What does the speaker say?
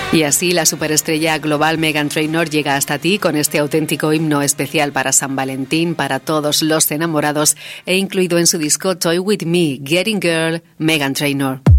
Y así la superestrella global Meghan Trainor llega hasta ti con este auténtico himno especial para San Valentín, para todos los enamorados e incluido en su disco Toy With Me, Getting Girl, Meghan Trainor.